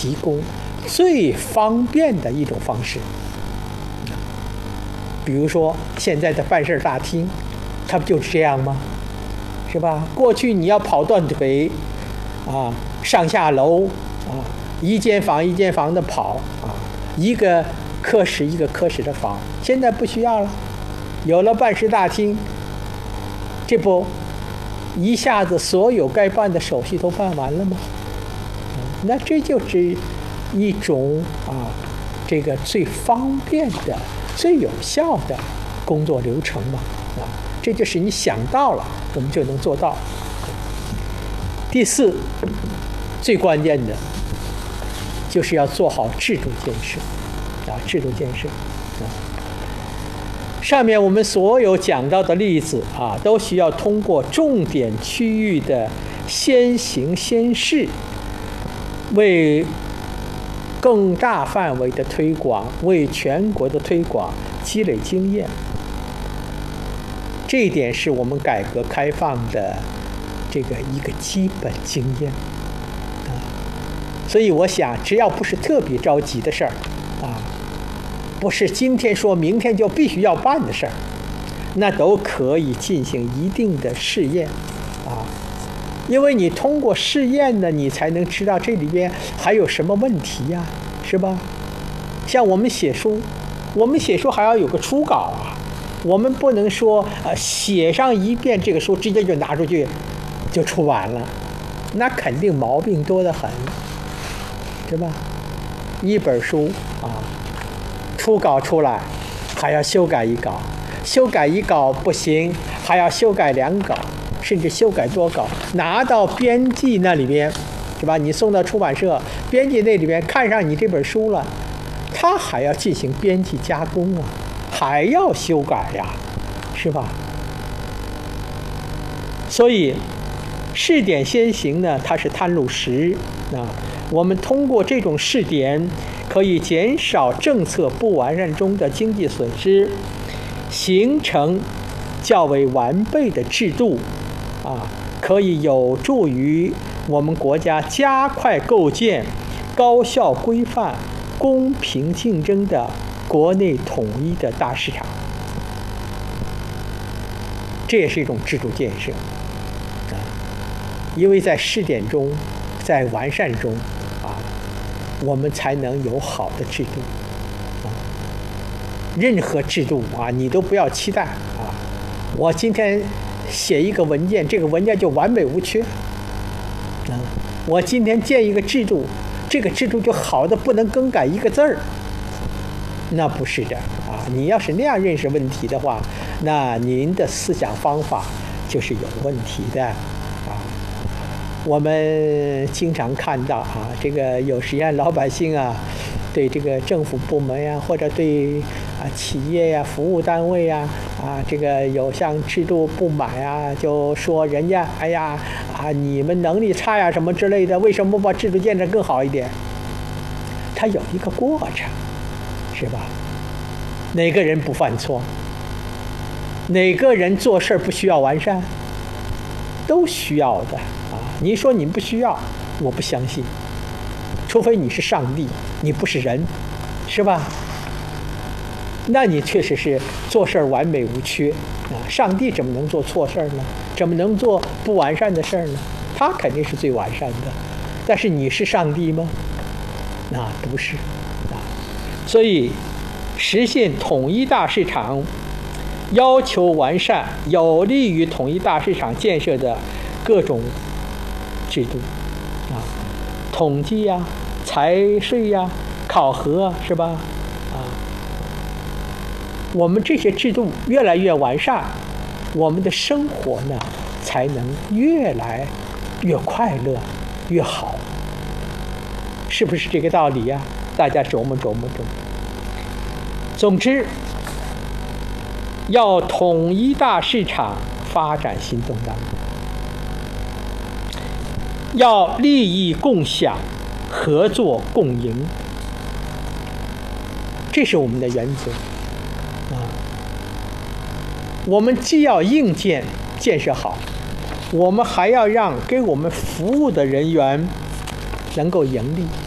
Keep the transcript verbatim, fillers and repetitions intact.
提供最方便的一种方式。比如说现在的办事大厅，它不就是这样吗？是吧？过去你要跑断腿，啊，上下楼啊，一间房一间房的跑啊，一个科室一个科室的房，现在不需要了，有了办事大厅，这不一下子所有该办的手续都办完了吗？那这就是一种啊，这个最方便的、最有效的工作流程嘛，啊，这就是你想到了，我们就能做到。第四，最关键的，就是要做好制度建设，啊，制度建设，啊，上面我们所有讲到的例子啊，都需要通过重点区域的先行先试，为更大范围的推广，为全国的推广积累经验。这一点是我们改革开放的这个一个基本经验啊。所以我想，只要不是特别着急的事儿啊，不是今天说明天就必须要办的事儿，那都可以进行一定的试验啊。因为你通过试验呢，你才能知道这里边还有什么问题呀，是吧？像我们写书，我们写书还要有个初稿啊，我们不能说呃写上一遍这个书直接就拿出去就出完了，那肯定毛病多得很，是吧？一本书啊，初稿出来还要修改一稿，修改一稿不行，还要修改两稿，甚至修改多稿，拿到编辑那里边，是吧？你送到出版社，编辑那里边看上你这本书了，他还要进行编辑加工啊，还要修改呀，是吧？所以试点先行呢，它是探路石啊。我们通过这种试点，可以减少政策不完善中的经济损失，形成较为完备的制度啊，可以有助于我们国家加快构建高效规范、公平竞争的国内统一的大市场。这也是一种制度建设啊，因为在试点中，在完善中啊，我们才能有好的制度啊。任何制度啊，你都不要期待啊，我今天写一个文件，这个文件就完美无缺啊。我今天建一个制度，这个制度就好的不能更改一个字儿，那不是的啊。你要是那样认识问题的话，那您的思想方法就是有问题的啊。我们经常看到啊，这个有时间老百姓啊，对这个政府部门呀、啊，或者对啊企业呀、啊、服务单位呀、啊，啊这个有像制度不满呀，就说人家哎呀啊你们能力差呀什么之类的，为什么不把制度建设更好一点？它有一个过程，是吧？哪个人不犯错？哪个人做事不需要完善？都需要的啊！你说你不需要，我不相信，除非你是上帝，你不是人，是吧？那你确实是做事完美无缺啊！上帝怎么能做错事呢？怎么能做不完善的事呢？他肯定是最完善的，但是你是上帝吗？那不是啊！所以实现统一大市场，要求完善有利于统一大市场建设的各种制度啊，统计呀、啊、财税呀、啊、考核啊，是吧？啊，我们这些制度越来越完善，我们的生活呢才能越来越快乐、越好，是不是这个道理呀、啊？大家琢磨琢磨琢磨。总之，要统一大市场，发展新动荡，要利益共享，合作共赢，这是我们的原则啊。我们既要硬件建设好，我们还要让给我们服务的人员能够盈利。